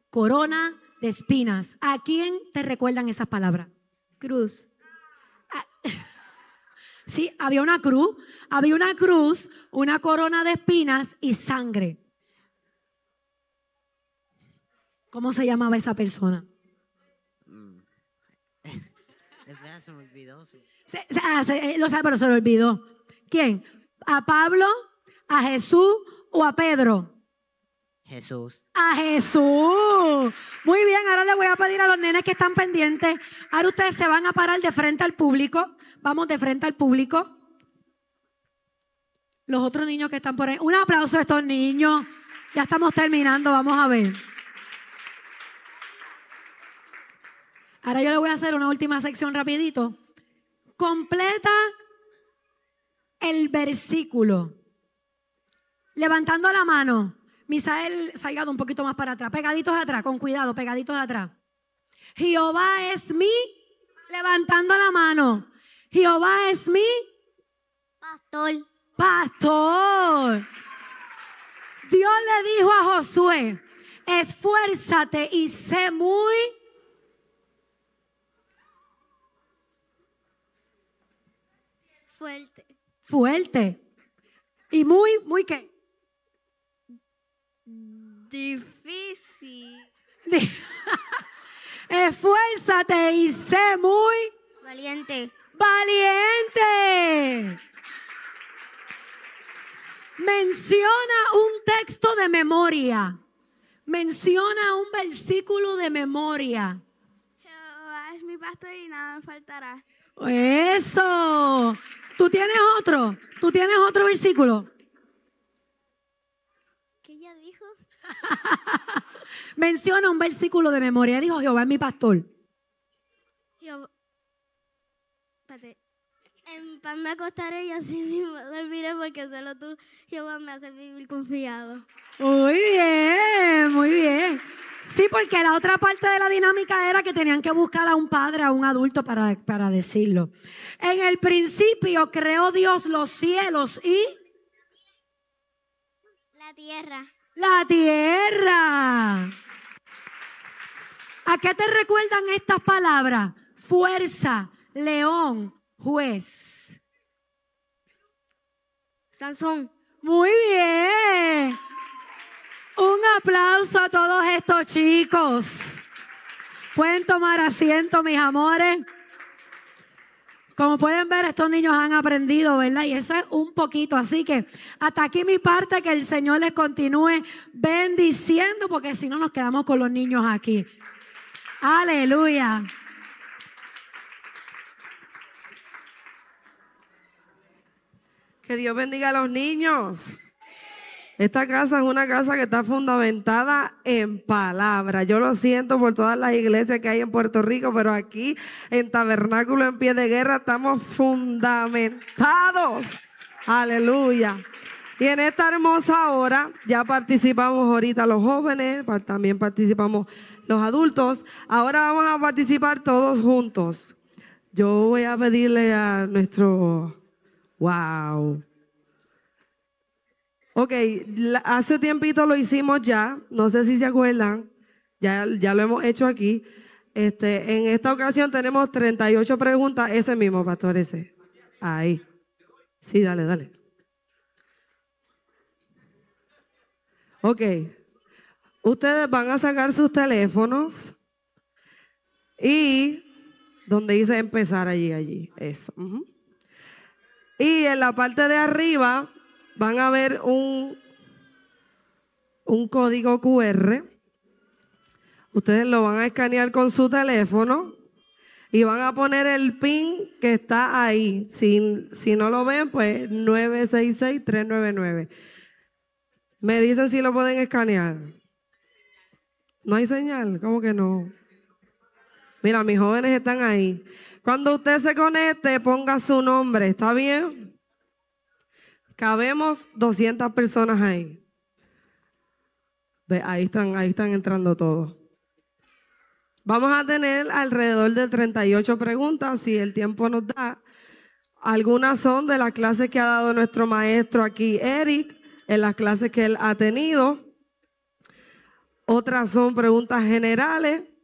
corona de espinas. ¿A quién te recuerdan esas palabras? Cruz. Sí, había una cruz, una corona de espinas y sangre. ¿Cómo se llamaba esa persona? Espera, se me olvidó. Lo sabe, pero se lo olvidó. ¿Quién? ¿A Pablo, a Jesús o a Pedro? Jesús. A Jesús. Muy bien, ahora le voy a pedir a los nenes que están pendientes. Ahora ustedes se van a parar de frente al público. Vamos de frente al público. Los otros niños que están por ahí. Un aplauso a estos niños. Ya estamos terminando, vamos a ver. Ahora yo le voy a hacer una última sección rapidito. Completa el versículo. Levantando la mano. Misael, salgado un poquito más para atrás. Pegaditos atrás, con cuidado, pegaditos atrás. Jehová es mi, levantando la mano. Jehová es mi pastor. Dios le dijo a Josué, esfuérzate y sé muy fuerte. Y muy ¿qué? Difícil. Esfuérzate y sé muy Valiente. Menciona un texto de memoria. Menciona un versículo de memoria. Jehová es mi pastor y nada me faltará. Eso. ¿Tú tienes otro? ¿Tú tienes otro versículo? ¿Qué ella dijo? Menciona un versículo de memoria. Dijo, Jehová es mi pastor. Jehová. Espérate. En paz me acostaré y así mismo dormiré porque solo tú, Jehová, me hace vivir confiado. Muy bien, muy bien. Sí, porque la otra parte de la dinámica era que tenían que buscar a un padre, a un adulto para decirlo. En el principio creó Dios los cielos y La tierra. la tierra. ¿A qué te recuerdan estas palabras? Fuerza, león, juez. Sansón. Muy bien. Un aplauso a todos estos chicos. Pueden tomar asiento, mis amores. Como pueden ver, estos niños han aprendido, ¿verdad? Y eso es un poquito. Así que hasta aquí mi parte, que el Señor les continúe bendiciendo, porque si no nos quedamos con los niños aquí. Aleluya. Que Dios bendiga a los niños. Esta casa es una casa que está fundamentada en palabra. Yo lo siento por todas las iglesias que hay en Puerto Rico, pero aquí en Tabernáculo en Pie de Guerra estamos fundamentados. Aleluya. Y en esta hermosa hora ya participamos ahorita los jóvenes, también participamos los adultos. Ahora vamos a participar todos juntos. Yo voy a pedirle a nuestro... ¡Wow! Ok, hace tiempito lo hicimos ya, no sé si se acuerdan, ya lo hemos hecho aquí. En esta ocasión tenemos 38 preguntas, ese mismo, pastor, ese. Ahí. Sí, dale. Ok, ustedes van a sacar sus teléfonos y donde dice empezar allí, eso. Y en la parte de arriba van a ver un código QR. Ustedes lo van a escanear con su teléfono y van a poner el PIN que está ahí. Si no lo ven, pues 966-399. Me dicen si lo pueden escanear. ¿No hay señal? ¿Cómo que no? Mira, mis jóvenes están ahí. Cuando usted se conecte, ponga su nombre. ¿Está bien? Cabemos 200 personas ahí. Ve, ahí están entrando todos. Vamos a tener alrededor de 38 preguntas, si el tiempo nos da. Algunas son de las clases que ha dado nuestro maestro aquí, Eric, en las clases que él ha tenido. Otras son preguntas generales.